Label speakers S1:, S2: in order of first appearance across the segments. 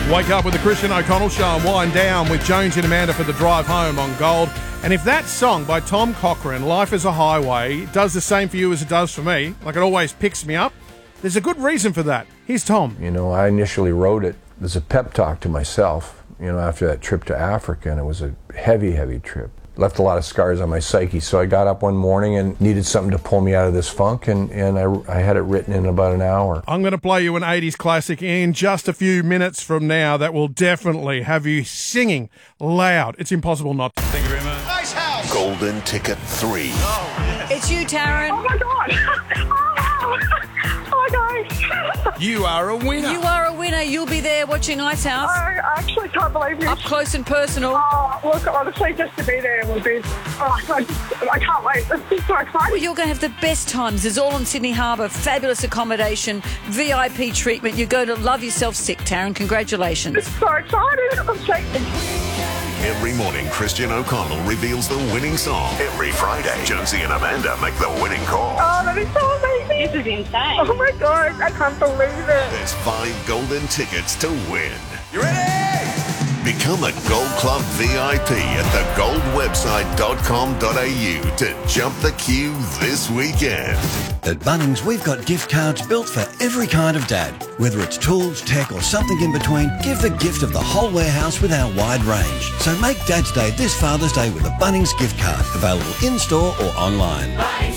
S1: Wake up with the Christian O'Connell Show and wind down with Jones and Amanda for the drive home on Gold. And if that song by Tom Cochrane, Life is a Highway, does the same for you as it does for me, like it always picks me up, there's a good reason for that. Here's Tom.
S2: You know, I initially wrote it as a pep talk to myself, you know, after that trip to Africa, and it was a heavy, heavy trip. Left a lot of scars on my psyche, so I got up one morning and needed something to pull me out of this funk, and I had it written in about an hour.
S1: I'm going to play you an 80s classic in just a few minutes from now that will definitely have you singing loud. It's impossible not to. Thank you very much.
S3: Nice house.
S4: Golden Ticket 3.
S3: Oh, yes.
S5: It's you, Taryn.
S6: Oh my God. Oh my God.
S3: You are a winner.
S5: You are a winner. You'll be there watching Ice House.
S6: I actually can't believe
S5: Up
S6: this.
S5: close and personal.
S6: Oh, look, honestly, just to be there would be... I can't wait. It's so
S5: Well,
S6: exciting.
S5: you're going to have the best times. It's all on Sydney Harbour. Fabulous accommodation, VIP treatment. You're going to love yourself sick, Taryn. Congratulations.
S6: It's so exciting. I'm shaking.
S4: Every morning, Christian O'Connell reveals the winning song. Every Friday, Jonesy and Amanda make the winning call.
S6: Oh, that is so amazing.
S7: This is insane.
S6: Oh my God, I can't believe it.
S4: There's 5 golden tickets to win.
S3: You ready?
S4: Become a Gold Club VIP at thegoldwebsite.com.au to jump the queue this weekend.
S8: At Bunnings, we've got gift cards built for every kind of dad. Whether it's tools, tech or something in between, give the gift of the whole warehouse with our wide range. So make Dad's Day this Father's Day with a Bunnings gift card, available in-store or online.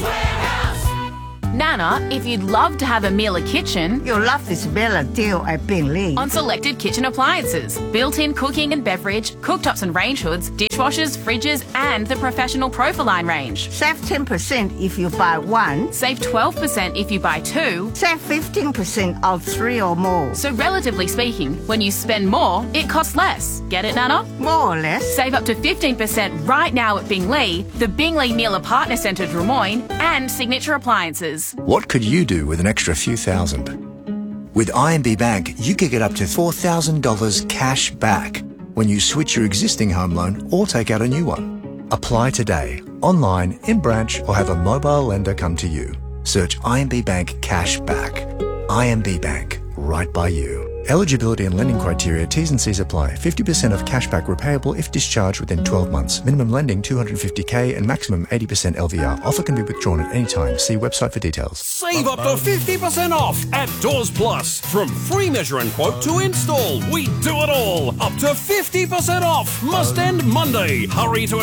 S9: Nana, if you'd love to have a Miele kitchen
S10: You'll love this Bella deal at Bingley.
S9: on selected kitchen appliances, built-in cooking and beverage, cooktops and range hoods, dishwashers, fridges and the professional Profiline range.
S10: Save 10% if you buy one.
S9: Save 12% if you buy 2.
S10: Save 15% on 3 or more.
S9: So relatively speaking, when you spend more, it costs less. Get it, Nana?
S10: More or less.
S9: Save up to 15% right now at Bingley, the Bingley Miele Partner Centre Drummoyne and Signature Appliances.
S11: What could you do with an extra few thousand? With IMB Bank, you could get up to $4,000 cash back when you switch your existing home loan or take out a new one. Apply today, online, in branch, or have a mobile lender come to you. Search IMB Bank Cash Back. IMB Bank, right by you. Eligibility and lending criteria, T's and C's apply. 50% of cashback repayable if discharged within 12 months. Minimum lending $250K and maximum 80% LVR. Offer can be withdrawn at any time. See website for details.
S12: Save up to 50% off at Doors Plus. From free measure and quote to install, we do it all. Up to 50% off. Must end Monday. Hurry to